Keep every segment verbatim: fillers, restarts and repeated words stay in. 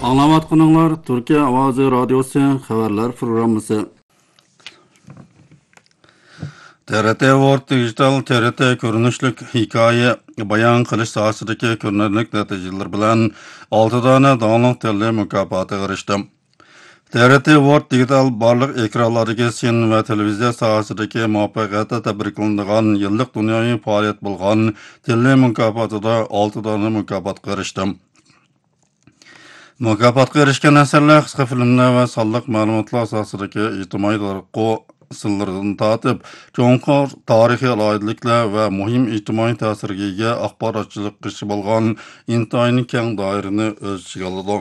Anlavatqanlar Türkiye Avazi Radyosu Haberler Programısı. T R T World Digital T R T görünüşlük hikaye bayan qilish sohasidagi ko'rinarli natijalar bilan olti dona davlat tili mukofotiga erishdi. T R T World Digital barliq ekranlardagi sin va televiziya sohasidagi muvaffaqiyati tabriklanadigan yillik dunyoviy faoliyat bo'lgan tili mukofotida olti dona mukofotga erishdi. Mukofotga erishgan asarlar qisqa filmlar va sonliq ma'lumotlar asosidagi ijtimoiy taraqqiy sırlardan tatip, çoğunqor tarihi alayidlikler ve muhim ijtimoiy ta'sirga ega axborotchilik qilishi bo'lgan intayini keng doirini o'z ichiga oladi.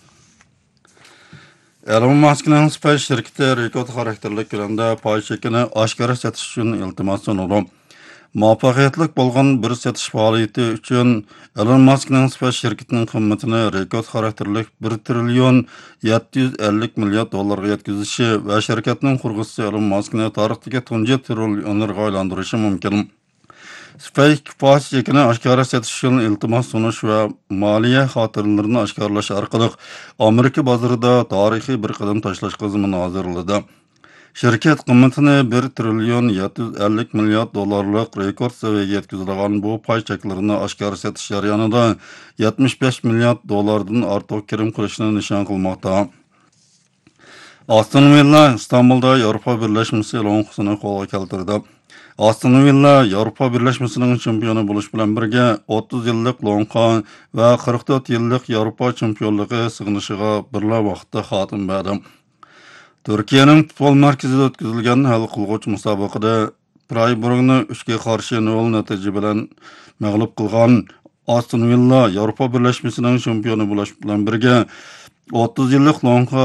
Elon Musk'ning Space şirkati rekord xarakterli ko'lamda pay chekini oshkora setish uchun iltimos sunadi. Muvaffaqiyatli bo'lgan bir setish faoliyati uchun Elon Musk'ning Space şirkatining qimmatini rekord xarakterli bir trillion yetti yuz ellik milliard dollarga yetkazishi va shirkatning qurg'uvchisi Elon Musk'ni tarixdagi tunji trillionerga aylantirishi mumkin. Space chekini oshkora setish uchun iltimos sunish va moliya xotiralarini oshkorlash orqali Amerika bozorida tarixiy bir qadam tashlashga zamin hozirladi. Şirket qimmatini bir trillion yetti yuz ellik milliard dollarlik rekord seviyega yetkazilgan bu pay cheklarini oshkora setish jarayonida yetmish besh milliard dollardan ortiq kirim qilishni nishon qilmoqda. Aston Villa İstanbulda Yevropa Birleşmesi loyihasini qo'lga keltirdi. Aston Villa Yevropa Birleşmesining chempioni bo'lish bilan birga o'ttiz yillik loyiha va qirq to'rt yillik Yevropa chempionligi sig'inishiga birla vaqtda xotim berdi. Türkiye'nin futbol merkezida o'tkazilgan hal qilg'uvchi musobaqada Freiburg'ni uchga qarshi nol natija bilan mag'lub qilgan Aston Villa Yevropa Birleşmesining chempioni bo'lish bilan birga o'ttiz yillik loyiha